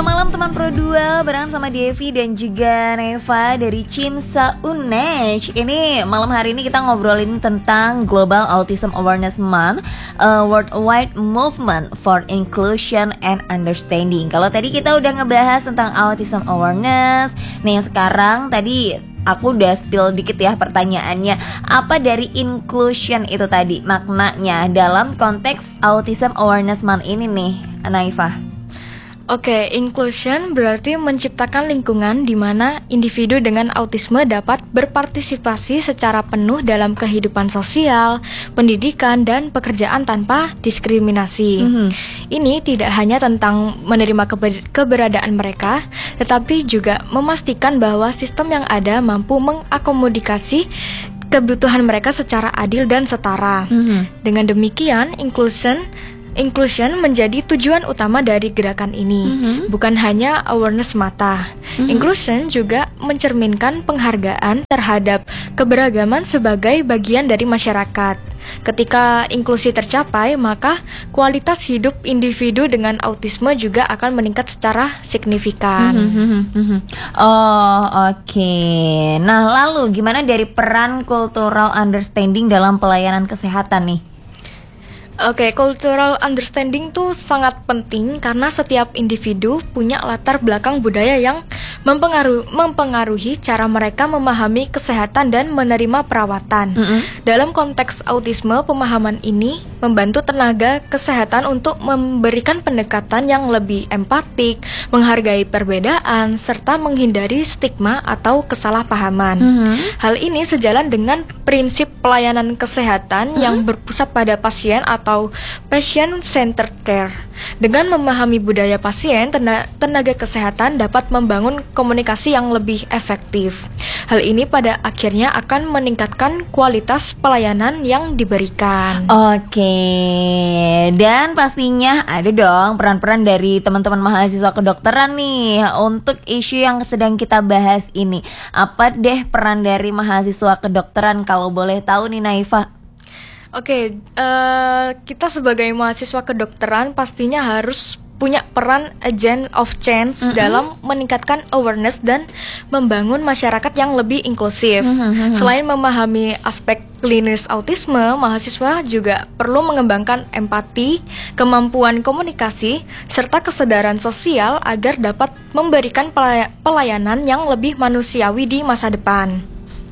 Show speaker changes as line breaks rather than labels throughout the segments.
Selamat malam teman Pro 2, barengan sama Devi dan juga Neva dari Cinsa UNEJ. Ini malam hari ini kita ngobrolin tentang Global Autism Awareness Month, a worldwide movement for inclusion and understanding. Kalau tadi kita udah ngebahas tentang autism awareness, nih sekarang tadi aku udah spill dikit ya pertanyaannya. Apa dari inclusion itu tadi maknanya dalam konteks Autism Awareness Month ini nih, Naifa?
Oke, inclusion berarti menciptakan lingkungan di mana individu dengan autisme dapat berpartisipasi secara penuh dalam kehidupan sosial, pendidikan, dan pekerjaan tanpa diskriminasi. Ini tidak hanya tentang menerima keberadaan mereka, tetapi juga memastikan bahwa sistem yang ada mampu mengakomodasi kebutuhan mereka secara adil dan setara. Dengan demikian, Inclusion menjadi tujuan utama dari gerakan ini, bukan hanya awareness semata. Inclusion juga mencerminkan penghargaan terhadap keberagaman sebagai bagian dari masyarakat. Ketika inklusi tercapai, maka kualitas hidup individu dengan autisme juga akan meningkat secara signifikan.
Oke. Nah, lalu gimana dari peran cultural understanding dalam pelayanan kesehatan nih?
Oke, cultural understanding tuh sangat penting karena setiap individu punya latar belakang budaya yang mempengaruhi cara mereka memahami kesehatan dan menerima perawatan. Dalam konteks autisme, pemahaman ini membantu tenaga kesehatan untuk memberikan pendekatan yang lebih empatik, menghargai perbedaan, serta menghindari stigma atau kesalahpahaman. Hal ini sejalan dengan prinsip pelayanan kesehatan yang berpusat pada pasien atau patient-centered care. Dengan memahami budaya pasien, tenaga kesehatan dapat membangun komunikasi yang lebih efektif. Hal ini pada akhirnya akan meningkatkan kualitas pelayanan yang diberikan.
Oke, dan pastinya ada dong peran-peran dari teman-teman mahasiswa kedokteran nih untuk isu yang sedang kita bahas ini. Apa deh peran dari mahasiswa kedokteran kalau boleh tahu nih, Naifa?
Oke, kita sebagai mahasiswa kedokteran pastinya harus punya peran agent of change dalam meningkatkan awareness dan membangun masyarakat yang lebih inklusif. Selain memahami aspek klinis autisme, mahasiswa juga perlu mengembangkan empati, kemampuan komunikasi, serta kesadaran sosial agar dapat memberikan pelayanan yang lebih manusiawi di masa depan.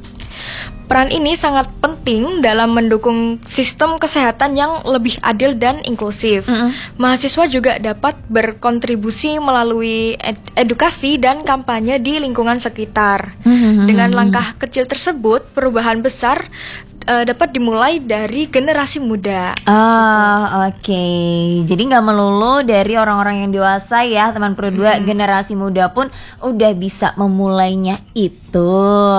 Peran ini sangat penting dalam mendukung sistem kesehatan yang lebih adil dan inklusif. Mahasiswa juga dapat berkontribusi melalui edukasi dan kampanye di lingkungan sekitar. Dengan langkah kecil tersebut, perubahan besar dapat dimulai dari generasi muda.
Oke. Jadi nggak melulu dari orang-orang yang dewasa ya, teman Pro 2, generasi muda pun udah bisa memulainya itu.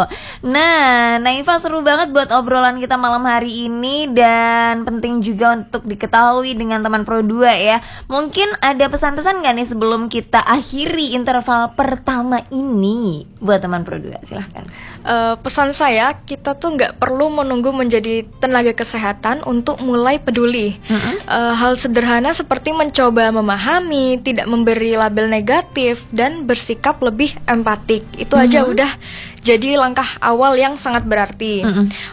Nah, Naifa, seru banget buat obrolan kita malam hari ini dan penting juga untuk diketahui dengan teman Pro 2 ya. Mungkin ada pesan-pesan nggak nih sebelum kita akhiri interval pertama ini buat teman Pro 2? Silahkan.
Pesan saya, kita tuh nggak perlu menunggu menjadi tenaga kesehatan untuk mulai peduli. Hal sederhana seperti mencoba memahami, tidak memberi label negatif, dan bersikap lebih empatik. Itu aja udah jadi langkah awal yang sangat berarti.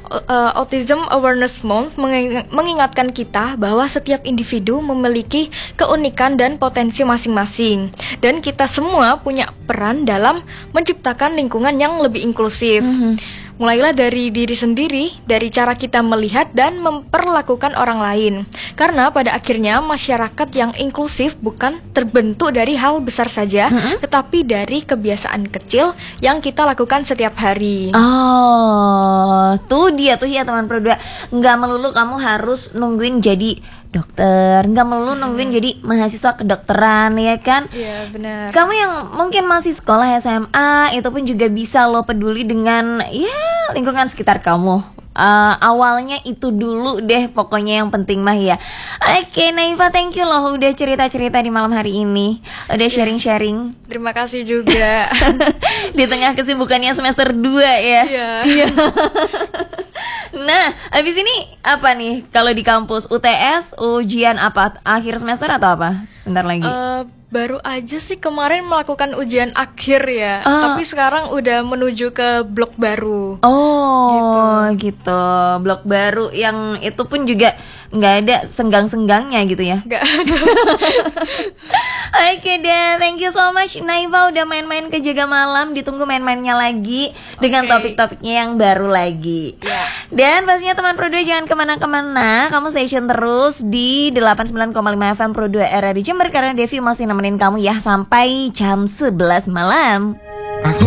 Autism Awareness Month mengingatkan kita bahwa setiap individu memiliki keunikan dan potensi masing-masing, dan kita semua punya peran dalam menciptakan lingkungan yang lebih inklusif. Mulailah dari diri sendiri, dari cara kita melihat dan memperlakukan orang lain. Karena pada akhirnya masyarakat yang inklusif bukan terbentuk dari hal besar saja, tetapi dari kebiasaan kecil yang kita lakukan setiap hari.
Tuh dia tuh ya teman Pro 2. Nggak melulu kamu harus nungguin jadi dokter, nggak melulu nungguin jadi mahasiswa kedokteran, ya kan?
Iya, benar.
Kamu yang mungkin masih sekolah SMA, itu pun juga bisa lo peduli dengan ya lingkungan sekitar kamu. Awalnya itu dulu deh, pokoknya yang penting mah ya. Oke, Naifa, thank you loh udah cerita-cerita di malam hari ini, udah sharing-sharing.
Terima kasih juga.
Di tengah kesibukannya semester 2 ya.
Iya.
Nah, abis ini apa nih kalau di kampus? UTS, ujian apa? Akhir semester atau apa? Bentar lagi.
Baru aja sih kemarin melakukan ujian akhir ya, tapi sekarang udah menuju ke blok baru.
Oh, gitu. Blok baru yang itu pun juga nggak ada senggang-senggangnya gitu ya?
Nggak ada.
Oke deh, thank you so much Naifa udah main-main ke Jaga Malam. Ditunggu main-mainnya lagi dengan topik-topiknya yang baru lagi. Dan pastinya teman Pro 2 jangan kemana-kemana. Kamu stay tune terus di 89,5 FM Pro 2 RRI Jember, karena Devi masih nemenin kamu ya sampai jam 11 malam.